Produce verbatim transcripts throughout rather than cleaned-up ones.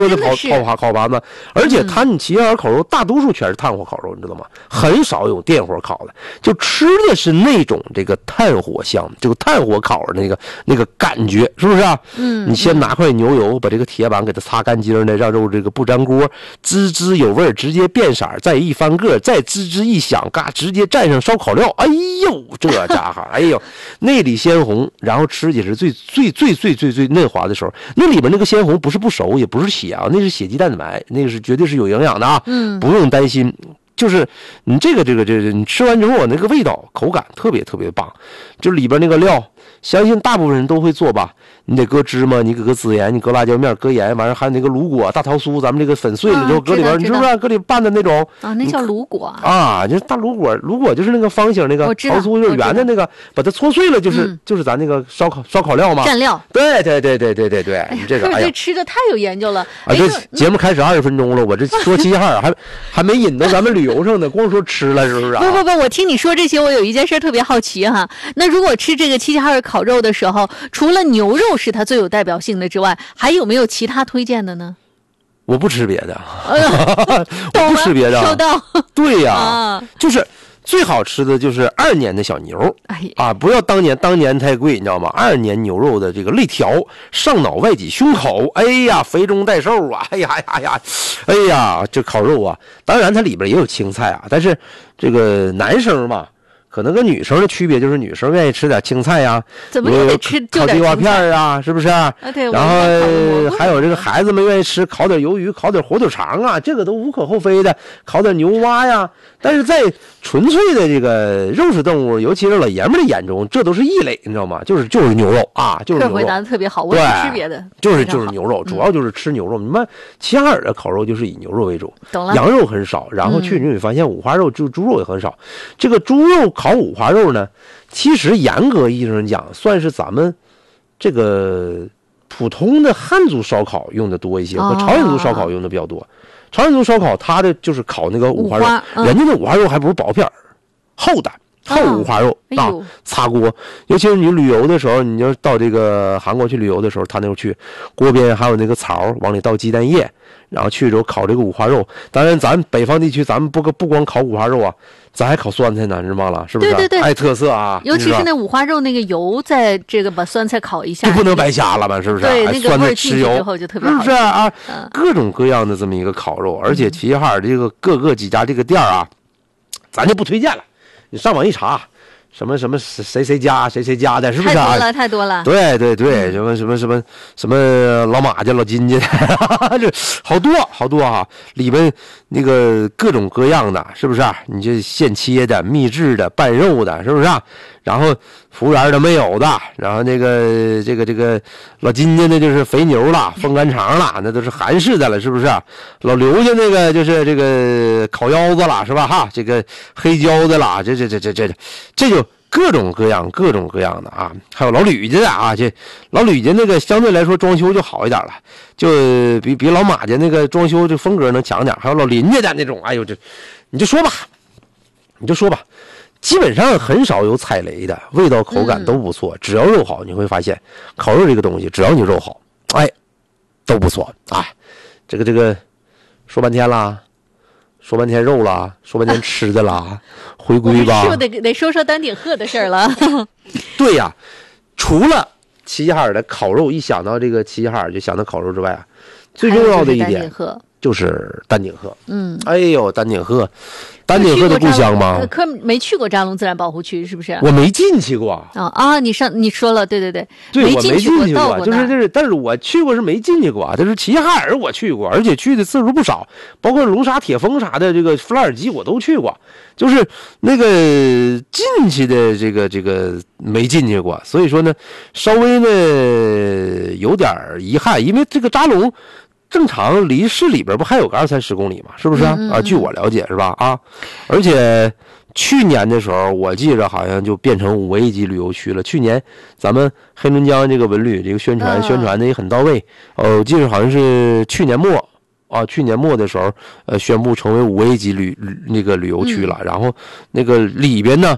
的烤烤烤烤盘子，而且它你齐齐哈尔烤肉大多数全是炭火烤肉，你知道吗？很少有电火烤的，就吃的是那种这个炭火香，这个炭火烤的那个那个感觉，是不是啊？ 嗯， 你先拿块牛油把这个铁板给它擦干净的，让肉这个不粘锅，滋滋有味儿，直接变色，再一翻个，再滋滋一响，嘎，直接蘸上烧烤料，哎呦，这家伙，哎呦，内里鲜红，然后吃起是最最最最最最嫩滑的时候，那里边那个鲜红不是不熟，也不是血啊，那是血鸡蛋白，那个是绝对是有营养的啊， 嗯， 不用担心。就是你这个这个这个，你吃完之后那个味道口感特别特别棒，就里边那个料，相信大部分人都会做吧。你得搁芝麻，你搁个孜然，你搁辣椒面，搁盐，完事还有那个卤果、大桃酥，咱们这个粉碎了之后搁里边，你知不知道？搁里拌的那种啊，那叫卤果啊，就是大卤果，卤果就是那个方形那个桃酥就是圆的那个，把它搓碎了就是、嗯、就是咱那个烧烤烧烤料嘛， 蘸料。 对对对对对对对，你这个哎呀， 这吃的太有研究了。 啊，这节目开始二十分钟了，我这说齐齐哈尔还还没引到咱们旅游上呢，光说吃了是不是啊？ 不不不，我听你说这些，我有一件事特别好奇哈。那如果吃这个齐齐哈尔烤肉的时候，除了牛肉是它最有代表性的之外，还有没有其他推荐的呢？ 我不吃别的， 呃、 我不吃别的。 收到。 对呀、 啊， 就是最好吃的就是二年的小牛， 哎啊，不要当年，当年太贵，你知道吗？二年牛肉的这个肋条，上脑外脊胸口，哎呀，肥中带瘦啊，哎呀呀呀，哎呀，这烤肉啊，当然它里边也有青菜啊，但是这个男生嘛。可能跟女生的区别就是女生愿意吃点青菜呀、啊， 怎么也得吃烤地瓜片啊，是不是？ 啊，对。 然后还有这个孩子们愿意吃烤点鱿鱼、烤点火腿肠啊，这个都无可厚非的。烤点牛蛙呀，但是在纯粹的这个肉食动物，尤其是老爷们的眼中，这都是异类，你知道吗？就是就是牛肉啊，就是牛肉。 回答的特别好，我不吃别的， 就是就是牛肉，主要就是吃牛肉。你们齐齐哈尔的烤肉就是以牛肉为主， 懂了。 羊肉很少，然后去你会发现五花肉就猪肉也很少。这个猪肉烤五花肉呢，其实严格意义上讲，算是咱们这个普通的汉族烧烤用的多一些，和朝鲜族烧烤用的比较多。朝鲜族烧烤它的就是烤那个五花肉， 嗯、 人家的五花肉还不是薄片厚的。厚五花肉、 哦、 啊，擦锅，尤其是你旅游的时候，你要到这个韩国去旅游的时候，他那时候去锅边还有那个槽，往里倒鸡蛋液，然后去之后烤这个五花肉。当然，咱北方地区咱们不不光烤五花肉啊，咱还烤酸菜呢，你知道吗？是不是？ 对对对， 爱特色啊！ 尤其是那五花肉那个油，在这个把酸菜烤一下， 就不能白瞎了吧？是不是？ 对，那个味儿进去之后就特别好， 是不是啊？嗯、各种各样的这么一个烤肉，而且齐齐哈尔这个各个几家这个店啊，咱就不推荐了，你上网一查。什么什么谁谁家谁谁家的，是不是、啊？ 太多了，太多了。 对对对，什么什么什么什么老马家、老金家的，这好多好多啊！里边那个各种各样的，是不是、啊？你这现切的、秘制的、拌肉的，是不是、啊？然后服务员的没有的，然后那个这个这个老金家的就是肥牛了、风干肠了，那都是韩式的了，是不是、啊？老刘家那个就是这个烤腰子了，是吧？哈，这个黑椒的啦，这这这这这这就。各种各样各种各样的啊，还有老吕家的啊，这老吕家那个相对来说装修就好一点了，就比比老马家那个装修这风格能强点。还有老林家的那种，哎呦这你就说吧你就说吧基本上很少有踩雷的，味道口感都不错、嗯、只要肉好，你会发现烤肉这个东西只要你肉好，哎都不错啊。这个这个说半天啦，说半天肉了，说半天吃的啦、啊、回归吧， 是不是得得说说丹顶鹤的事儿了？ 对呀、啊，除了齐齐哈尔的烤肉，一想到这个齐齐哈尔就想到烤肉之外啊，最重要的一点就是丹顶鹤。 嗯， 哎呦，丹顶鹤，丹顶鹤的故乡吗？ 可没去过扎龙自然保护区，是不是？ 我没进去过。 啊啊！你上你说了，对对对， 对， 没我没进去过， 就是就是，但是我去过是没进去过。但是齐齐哈尔我去过，而且去的次数不少，包括龙沙、铁峰啥的，这个弗拉尔基我都去过。就是那个进去的这个这个没进去过，所以说呢，稍微呢有点遗憾，因为这个扎龙。正常离市里边不还有个二三十公里嘛，是不是啊？ 嗯嗯嗯啊，据我了解是吧？啊，而且去年的时候，我记着好像就变成五 A 级旅游区了。去年咱们黑龙江这个文旅这个宣传、嗯、宣传的也很到位。呃，我记着好像是去年末啊，去年末的时候，呃，宣布成为五 A 级旅那个旅游区了。 嗯、 然后那个里边呢，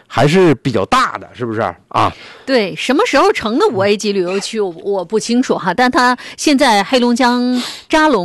还是比较大的，是不是啊？ 对，什么时候成的五 A 级旅游区我我不清楚哈，但它现在黑龙江扎龙